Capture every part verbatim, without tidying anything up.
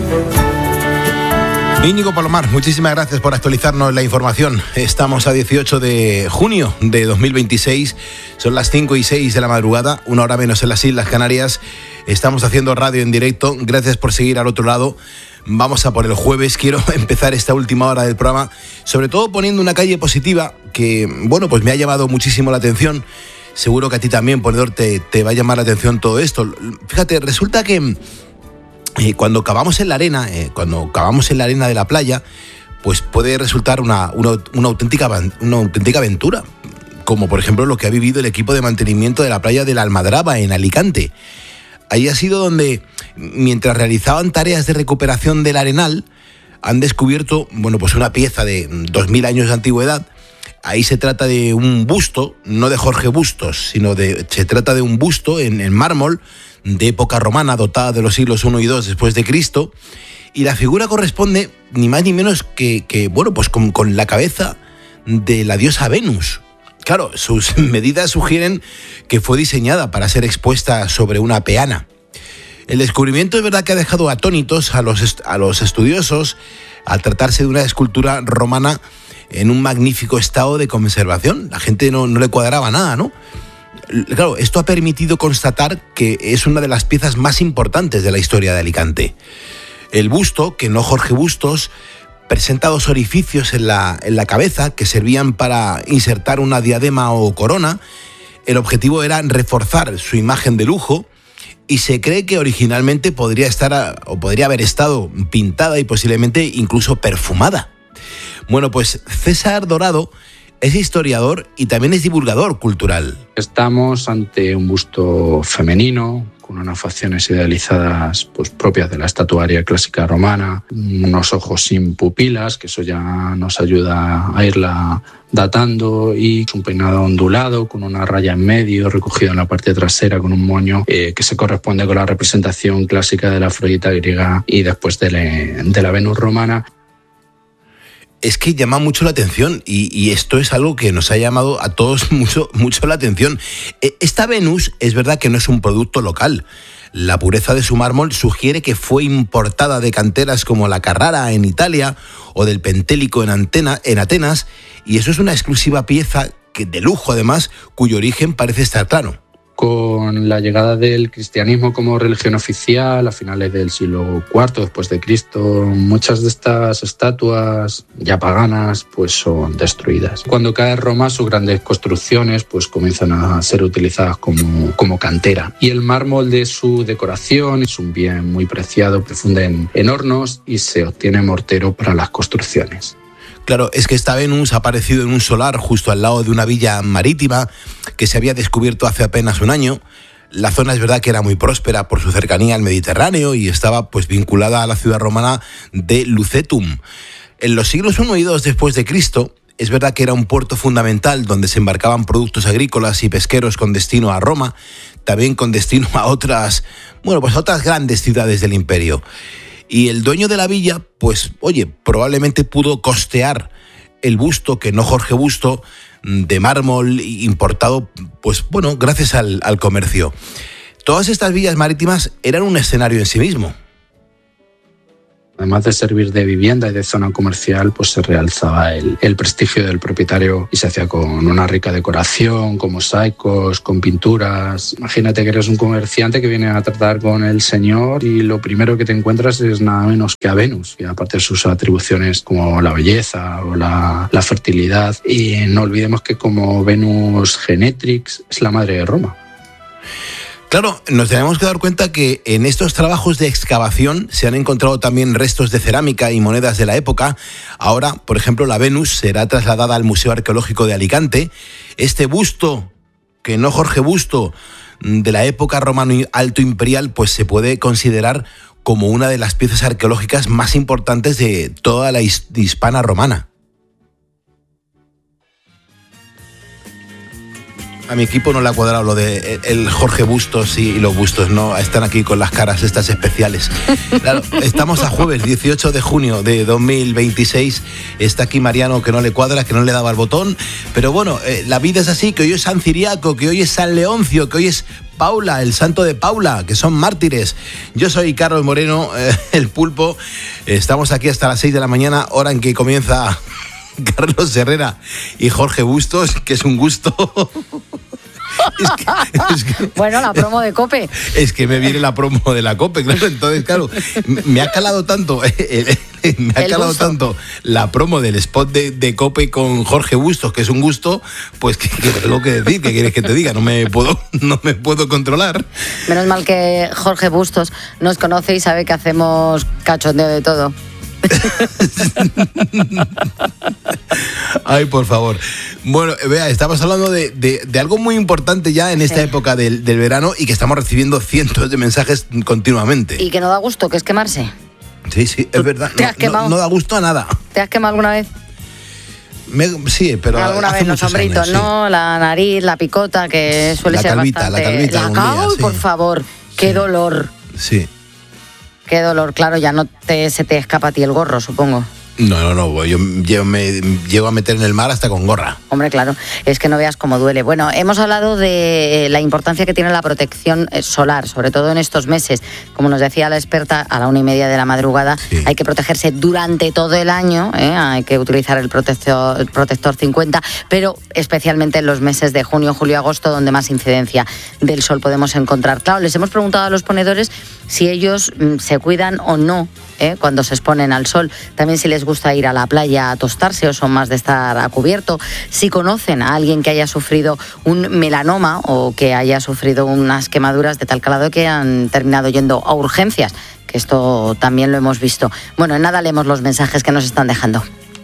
Íñigo Palomar, muchísimas gracias por actualizarnos la información. Estamos a dieciocho de junio de dos mil veintiséis, son las cinco y seis de la madrugada, una hora menos en las Islas Canarias. Estamos haciendo radio en directo, gracias por seguir al otro lado. Vamos a por el jueves. Quiero empezar esta última hora del programa, sobre todo poniendo una calle positiva que, bueno, pues me ha llamado muchísimo la atención. Seguro que a ti también, ponedor, te, te va a llamar la atención todo esto. Fíjate, resulta que Eh, cuando cavamos en la arena, eh, cuando cavamos en la arena de la playa, pues puede resultar una, una, una, auténtica, una auténtica aventura, como por ejemplo lo que ha vivido el equipo de mantenimiento de la playa de la Almadraba en Alicante. Ahí ha sido donde, mientras realizaban tareas de recuperación del arenal, han descubierto, bueno, pues una pieza de dos mil años de antigüedad. Ahí se trata de un busto, no de Jorge Bustos, sino de se trata de un busto en, en mármol de época romana, dotada de los siglos primero y segundo después de Cristo, y la figura corresponde ni más ni menos que, que bueno, pues con, con la cabeza de la diosa Venus. Claro, sus medidas sugieren que fue diseñada para ser expuesta sobre una peana. El descubrimiento es verdad que ha dejado atónitos a los, a los estudiosos al tratarse de una escultura romana en un magnífico estado de conservación. La gente no, no le cuadraba nada, ¿no? Claro, esto ha permitido constatar que es una de las piezas más importantes de la historia de Alicante. El busto, que no Jorge Bustos, presenta dos orificios en la, en la cabeza que servían para insertar una diadema o corona. El objetivo era reforzar su imagen de lujo y se cree que originalmente podría estar o podría haber estado pintada y posiblemente incluso perfumada. Bueno, pues César Dorado es historiador y también es divulgador cultural. Estamos ante un busto femenino, con unas facciones idealizadas pues, propias de la estatuaria clásica romana, unos ojos sin pupilas, que eso ya nos ayuda a irla datando, y un peinado ondulado con una raya en medio, recogido en la parte trasera con un moño eh, que se corresponde con la representación clásica de la Afrodita griega y después de, le, de la Venus romana. Es que llama mucho la atención y, y esto es algo que nos ha llamado a todos mucho, mucho la atención. Esta Venus es verdad que no es un producto local. La pureza de su mármol sugiere que fue importada de canteras como la Carrara en Italia o del Pentélico en, Antena, en Atenas, y eso es una exclusiva pieza que, de lujo además, cuyo origen parece estar claro. Con la llegada del cristianismo como religión oficial a finales del siglo cuarto después de Cristo, muchas de estas estatuas ya paganas pues son destruidas. Cuando cae Roma, sus grandes construcciones pues comienzan a ser utilizadas como, como cantera, y el mármol de su decoración es un bien muy preciado, se funde en, en hornos y se obtiene mortero para las construcciones. Claro, es que esta Venus ha aparecido en un solar justo al lado de una villa marítima que se había descubierto hace apenas un año. La zona es verdad que era muy próspera por su cercanía al Mediterráneo y estaba pues vinculada a la ciudad romana de Lucetum. En los siglos primero y segundo después de Cristo, es verdad que era un puerto fundamental donde se embarcaban productos agrícolas y pesqueros con destino a Roma, también con destino a otras, bueno, pues a otras grandes ciudades del imperio. Y el dueño de la villa, pues, oye, probablemente pudo costear el busto, que no Jorge Busto, de mármol importado, pues, bueno, gracias al, al comercio. Todas estas villas marítimas eran un escenario en sí mismo. Además de servir de vivienda y de zona comercial, pues se realzaba el, el prestigio del propietario y se hacía con una rica decoración, con mosaicos, con pinturas. Imagínate que eres un comerciante que viene a tratar con el señor y lo primero que te encuentras es nada menos que a Venus, y aparte de sus atribuciones como la belleza o la, la fertilidad. Y no olvidemos que como Venus Genetrix es la madre de Roma. Claro, nos tenemos que dar cuenta que en estos trabajos de excavación se han encontrado también restos de cerámica y monedas de la época. Ahora, por ejemplo, la Venus será trasladada al Museo Arqueológico de Alicante. Este busto, que no Jorge Busto, de la época romano alto imperial, pues se puede considerar como una de las piezas arqueológicas más importantes de toda la Hispana romana. a mi equipo no le ha cuadrado lo de el Jorge Bustos y los Bustos, no están aquí con las caras estas especiales. Claro, estamos a jueves dieciocho de junio de dos mil veintiséis, está aquí Mariano que no le cuadra, que no le daba el botón, pero bueno, eh, la vida es así, que hoy es San Ciriaco, que hoy es San Leoncio, que hoy es Paula, el santo de Paula, que son mártires. Yo soy Carlos Moreno, eh, el Pulpo, estamos aquí hasta las seis de la mañana, hora en que comienza Carlos Herrera y Jorge Bustos, que es un gusto. Es que, es que, bueno, la promo de COPE. Es que me viene la promo de la COPE, claro. Entonces, claro, me ha calado tanto, eh, eh, me ha El calado gusto. tanto la promo del spot de, de COPE con Jorge Bustos, que es un gusto, pues que, que tengo que decir, ¿qué quieres que te diga? No me puedo, no me puedo controlar. Menos mal que Jorge Bustos nos conoce y sabe que hacemos cachondeo de todo. Ay, por favor. Bueno, vea, estamos hablando de, de, de algo muy importante ya en esta Sí. época del, del verano y que estamos recibiendo cientos de mensajes continuamente. Y que no da gusto, que es quemarse. Sí, sí, es verdad. ¿Te has No, quemado? no, no da gusto a nada. ¿Te has quemado alguna vez? Me- sí, pero alguna hace vez los muchos hombritos, años, sí. ¿no? La nariz, la picota, que suele La ser calvita, la bastante... calvita algún día, ¡Ay, sí. por favor! ¡Qué Sí. dolor! Sí. ¡Qué dolor! Claro, ya no te, se te escapa a ti el gorro, supongo. No, no, no, yo llego, me llego a meter en el mar hasta con gorra. Hombre, claro, es que no veas cómo duele. Bueno, hemos hablado de la importancia que tiene la protección solar, sobre todo en estos meses. Como nos decía la experta, a la una y media de la madrugada, Sí. hay que protegerse durante todo el año, ¿eh? Hay que utilizar el protector, el protector cincuenta, pero especialmente en los meses de junio, julio, agosto, donde más incidencia del sol podemos encontrar. Claro, les hemos preguntado a los ponedores si ellos mm, se cuidan o no, ¿eh? Cuando se exponen al sol. También si les gusta ir a la playa a tostarse o son más de estar a cubierto. Si conocen a alguien que haya sufrido un melanoma o que haya sufrido unas quemaduras de tal calado que han terminado yendo a urgencias, que esto también lo hemos visto. Bueno, en nada leemos los mensajes que nos están dejando.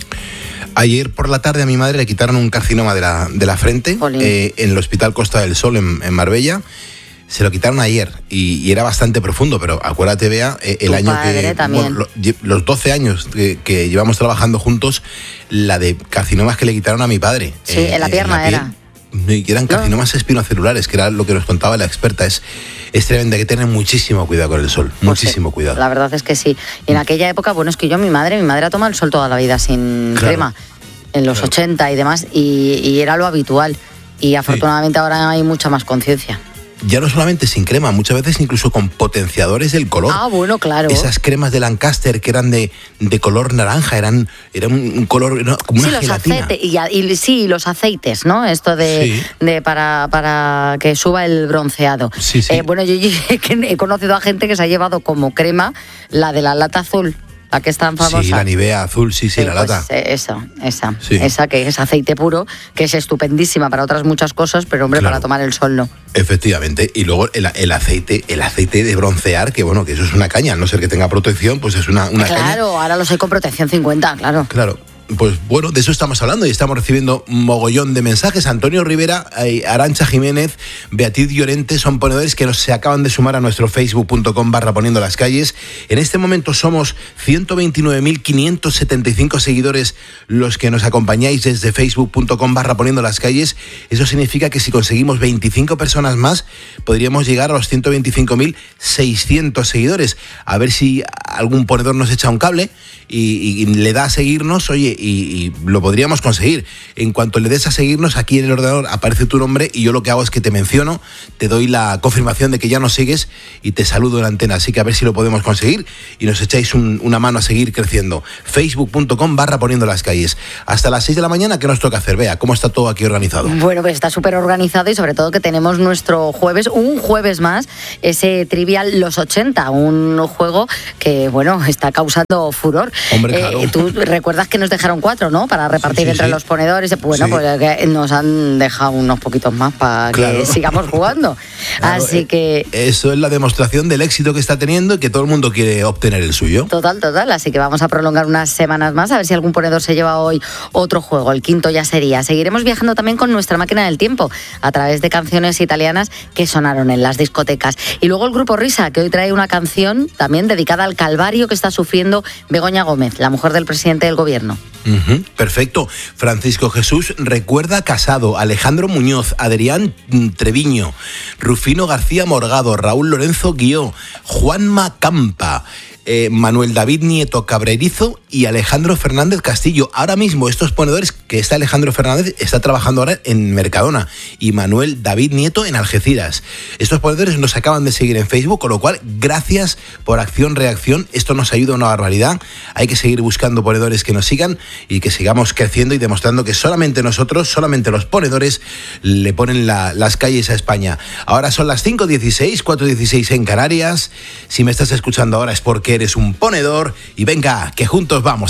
Ayer por la tarde a mi madre le quitaron un carcinoma de la, de la frente Jolín. eh, en el Hospital Costa del Sol en, en Marbella. Se lo quitaron ayer y, y era bastante profundo, pero acuérdate, Bea, eh, el Tu año padre que... también. lo- lle- los doce años que, que llevamos trabajando juntos, la de carcinomas que le quitaron a mi padre. Sí, en la pierna era. Y que eran carcinomas espinocelulares, que era lo que nos contaba la experta. Es, es tremendo, hay que tener muchísimo cuidado con el sol, Pues muchísimo sí, cuidado. La verdad es que sí. Y en aquella época, bueno, es que yo, mi madre, mi madre ha tomado el sol toda la vida sin Claro. crema, en los Claro. ochenta y demás, y, y era lo habitual. Y afortunadamente ahora hay mucha más conciencia. Ya no solamente sin crema, muchas veces incluso con potenciadores del color. Ah, bueno, claro. Esas cremas de Lancaster que eran de, de color naranja, eran, eran un color, era como Sí, una los gelatina. aceites, y, ya- y sí, los aceites, ¿no? Esto de, Sí. de para, para que suba el bronceado. Sí, sí. Eh, bueno, yo, yo he conocido a gente que se ha llevado como crema la de la lata azul, la que es tan famosa. Sí, la Nivea azul, sí, sí, Sí, la pues, lata. eh, esa, esa, Sí. esa que es aceite puro, que es estupendísima para otras muchas cosas, pero hombre, Claro. para tomar el sol no. Efectivamente. Y luego el, el aceite, el aceite de broncear, que bueno, que eso es una caña, a no ser que tenga protección, pues es una, una caña. Claro, ahora los hay con protección cincuenta, claro. Claro. Pues bueno, de eso estamos hablando y estamos recibiendo un mogollón de mensajes. Antonio Rivera, eh, Arantxa Jiménez, Beatriz Llorente son ponedores que nos se acaban de sumar a nuestro facebook punto com barra poniendo las calles. En este momento somos ciento veintinueve mil quinientos setenta y cinco seguidores los que nos acompañáis desde facebook punto com barra poniendo las calles. Eso significa que si conseguimos veinticinco personas más, podríamos llegar a los ciento veinticinco mil seiscientos seguidores. A ver si algún ponedor nos echa un cable y, y le da a seguirnos, oye, y, y lo podríamos conseguir. En cuanto le des a seguirnos, aquí en el ordenador aparece tu nombre y yo lo que hago es que te menciono, te doy la confirmación de que ya nos sigues y te saludo en la antena. Así que a ver si lo podemos conseguir y nos echáis un- una mano a seguir creciendo. facebook punto com barra poniendo las calles. Hasta las seis de la mañana, ¿qué nos toca hacer? Vea, ¿cómo está todo aquí organizado? Bueno, pues está súper organizado y sobre todo que tenemos nuestro jueves, un jueves más, ese Trivial Los ochenta, un juego que, bueno, está causando furor. Hombre, claro. Tú recuerdas que nos dejaron cuatro, ¿no? Para repartir Sí, sí, entre sí. los ponedores. Bueno, Sí. pues que nos han dejado unos poquitos más para Claro. que sigamos jugando. Claro, Así eh, que... Eso es la demostración del éxito que está teniendo y que todo el mundo quiere obtener el suyo. Total, total. Así que vamos a prolongar unas semanas más a ver si algún ponedor se lleva hoy otro juego. El quinto ya sería. Seguiremos viajando también con nuestra máquina del tiempo a través de canciones italianas que sonaron en las discotecas. Y luego el grupo Risa, que hoy trae una canción también dedicada al calvario que está sufriendo Begoña Gómez, la mujer del presidente del gobierno. Uh-huh, perfecto. Francisco Jesús recuerda Casado, Alejandro Muñoz, Adrián Treviño, Rufino García Morgado, Raúl Lorenzo Guió, Juanma Campa, eh, Manuel David Nieto Cabrerizo y Alejandro Fernández Castillo. Ahora mismo estos ponedores, que está Alejandro Fernández, está trabajando ahora en Mercadona, y Manuel David Nieto en Algeciras. Estos ponedores nos acaban de seguir en Facebook, con lo cual, gracias por acción, reacción. Esto nos ayuda una barbaridad. Hay que seguir buscando ponedores que nos sigan y que sigamos creciendo y demostrando que solamente nosotros, solamente los ponedores, le ponen la, las calles a España. Ahora son las cinco dieciséis, cuatro dieciséis en Canarias. Si me estás escuchando ahora es porque eres un ponedor, y venga, que juntos vamos.